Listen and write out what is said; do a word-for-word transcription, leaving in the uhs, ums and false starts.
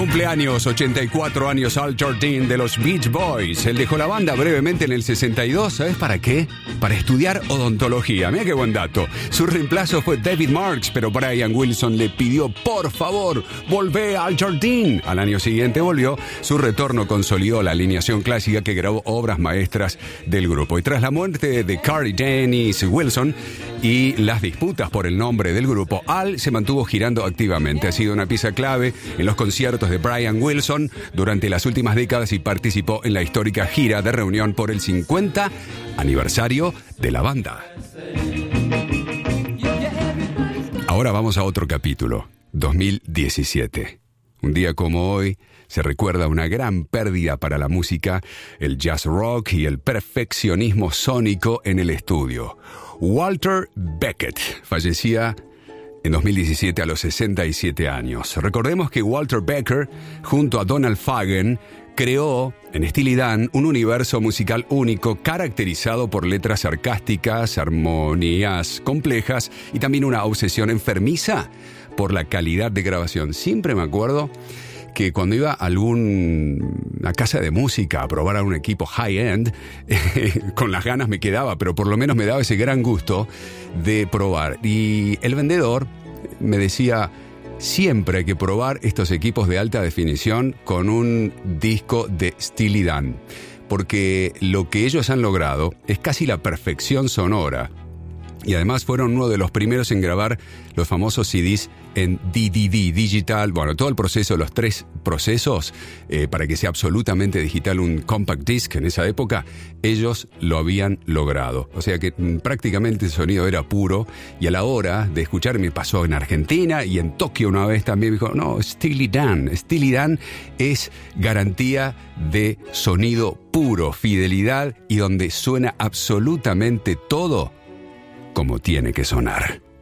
Cumpleaños, ochenta y cuatro años, Al Jardine de los Beach Boys. Él dejó la banda brevemente en el sesenta y dos. ¿Sabes para qué? Para estudiar odontología. Mira qué buen dato. Su reemplazo fue David Marks, pero Brian Wilson le pidió, por favor, volvé a Al Jardine. Al año siguiente volvió. Su retorno consolidó la alineación clásica que grabó obras maestras del grupo. Y tras la muerte de Carl y Dennis Wilson y las disputas por el nombre del grupo, Al se mantuvo girando activamente. Ha sido una pieza clave en los conciertos de Brian Wilson durante las últimas décadas y participó en la histórica gira de reunión por el cincuenta aniversario de la banda. Ahora vamos a otro capítulo, dos mil diecisiete. Un día como hoy se recuerda una gran pérdida para la música, el jazz rock y el perfeccionismo sónico en el estudio. Walter Beckett fallecía en dos mil diecisiete a los sesenta y siete años. Recordemos que Walter Becker, junto a Donald Fagen, creó en Steely Dan un universo musical único caracterizado por letras sarcásticas, armonías complejas y también una obsesión enfermiza por la calidad de grabación. Siempre me acuerdo que cuando iba a alguna casa de música a probar a un equipo high-end, eh, con las ganas me quedaba, pero por lo menos me daba ese gran gusto de probar. Y el vendedor me decía, siempre hay que probar estos equipos de alta definición con un disco de Steely Dan, porque lo que ellos han logrado es casi la perfección sonora. Y además fueron uno de los primeros en grabar los famosos C Ds en D V D, digital, bueno, todo el proceso, los tres procesos, eh, para que sea absolutamente digital un compact disc en esa época, ellos lo habían logrado. O sea que m, prácticamente el sonido era puro, y a la hora de escuchar, me pasó en Argentina y en Tokio una vez también, me dijo, no, Steely Dan, Steely Dan es garantía de sonido puro, fidelidad, y donde suena absolutamente todo como tiene que sonar.